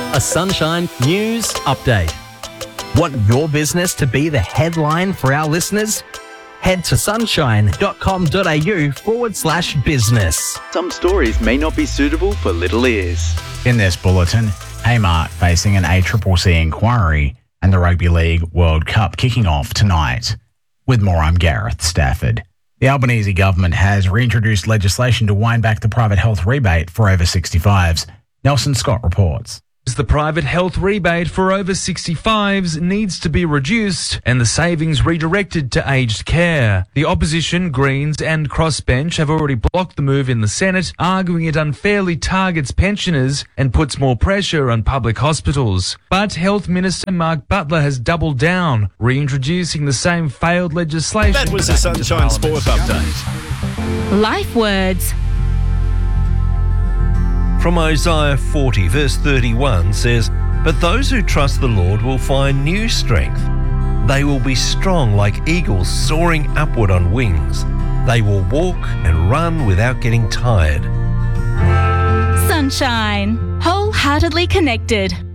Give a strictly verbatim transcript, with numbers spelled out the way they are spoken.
A Sunshine News Update. Want your business to be the headline for our listeners? Head to sunshine.com.au forward slash business. Some stories may not be suitable for little ears. In this bulletin, Kmart facing an A C C C inquiry and the Rugby League World Cup kicking off tonight. With more, I'm Gareth Stafford. The Albanese government has reintroduced legislation to wind back the private health rebate for over sixty-fives. Nelson Scott reports. The private health rebate for over sixty-fives needs to be reduced and the savings redirected to aged care. The opposition, Greens and Crossbench have already blocked the move in the Senate, arguing it unfairly targets pensioners and puts more pressure on public hospitals. But Health Minister Mark Butler has doubled down, reintroducing the same failed legislation. That was the Sunshine Sport Update. Life words. From Isaiah forty, verse thirty-one says, "But those who trust the Lord will find new strength. They will be strong like eagles soaring upward on wings. They will walk and run without getting tired." Sunshine. Wholeheartedly connected.